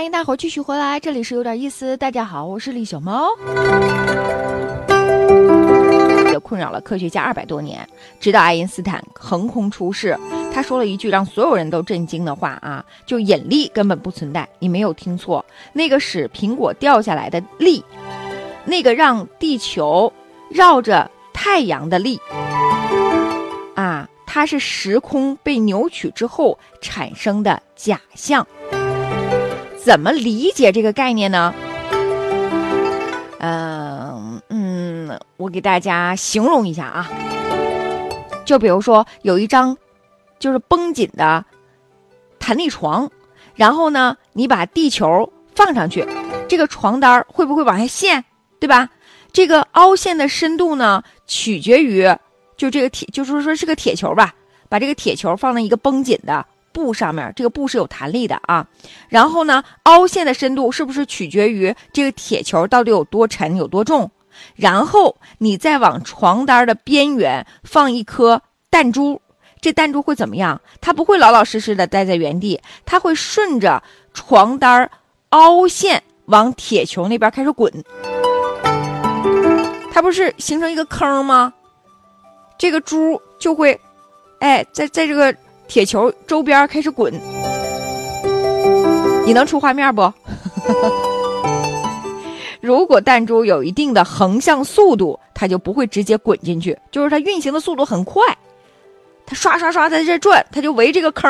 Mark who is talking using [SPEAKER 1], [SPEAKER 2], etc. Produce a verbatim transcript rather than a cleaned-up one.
[SPEAKER 1] 欢迎大伙继续回来，这里是有点意思。大家好，我是李小猫。也困扰了科学家二百多年，直到爱因斯坦横空出世，他说了一句让所有人都震惊的话啊，就引力根本不存在。你没有听错，那个使苹果掉下来的力，那个让地球绕着太阳的力啊，它是时空被扭曲之后产生的假象。怎么理解这个概念呢？嗯嗯，我给大家形容一下啊，就比如说有一张就是绷紧的弹力床，然后呢，你把地球放上去，这个床单会不会往下陷，对吧？这个凹陷的深度呢，取决于就这个铁，就是说是个铁球吧，把这个铁球放在一个绷紧的布上面，这个布是有弹力的啊。然后呢，凹陷的深度是不是取决于这个铁球到底有多沉有多重？然后你再往床单的边缘放一颗弹珠，这弹珠会怎么样？它不会老老实实的待在原地，它会顺着床单凹陷往铁球那边开始滚。它不是形成一个坑吗？这个珠就会哎在在这个铁球周边开始滚。你能出画面不？如果弹珠有一定的横向速度，它就不会直接滚进去，就是它运行的速度很快，它刷刷刷在这转，它就围这个坑